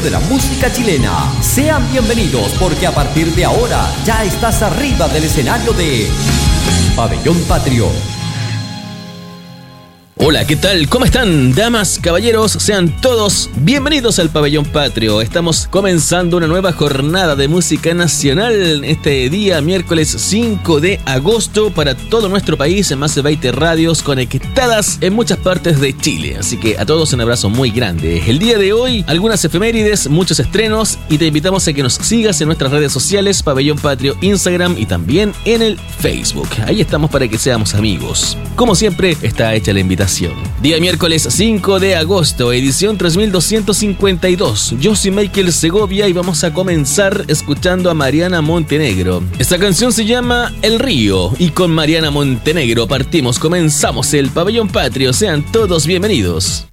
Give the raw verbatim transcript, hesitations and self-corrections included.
de la música chilena. Sean bienvenidos porque a partir de ahora ya estás arriba del escenario de Pabellón Patrio. Hola, ¿qué tal? ¿Cómo están? Damas, caballeros, sean todos bienvenidos al Pabellón Patrio. Estamos comenzando una nueva jornada de música nacional este día, miércoles cinco de agosto, para todo nuestro país, en más de veinte radios conectadas en muchas partes de Chile. Así que a todos un abrazo muy grande. El día de hoy, algunas efemérides, muchos estrenos, y te invitamos a que nos sigas en nuestras redes sociales, Pabellón Patrio, Instagram y también en el Facebook. Ahí estamos para que seamos amigos. Como siempre, está hecha la invitación. Día miércoles cinco de agosto, edición tres mil doscientos cincuenta y dos. Yo soy Michael Segovia y vamos a comenzar escuchando a Mariana Montenegro. Esta canción se llama El Río y con Mariana Montenegro partimos, comenzamos el Pabellón Patrio. Sean todos bienvenidos.